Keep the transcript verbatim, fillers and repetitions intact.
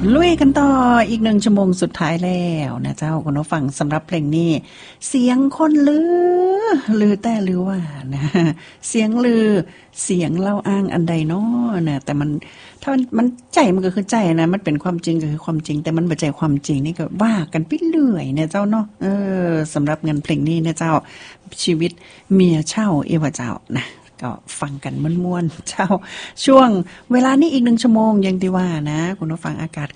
ลุยกันต่ออีกหนึ่งชั่วโมงสุดท้ายแล้วนะเจ้าคุณผู้ฟังสำหรับเพลงนี้เสียงคนลือลือแต่ลือว่านะเสียงลือเสียงเล่าอ้างอันใดเนาะนะแต่มันถ้ามันมันใจมันก็คือใจนะมันเป็นความจริงก็คือความจริงแต่มันบ่ใจความจริงนี่ก็ว่ากันไปเรื่อยนะเจ้าเนาะเออสำหรับงานเพลงนี้นะเจ้าชีวิตเมียเช่าเอวเจ้านะก็ฟังกันม่วนๆเจ้าช่วงเวลานี้อีกหนึ่งชั่วโมงยังดีว่านะคุณผู้ฟังอากาศ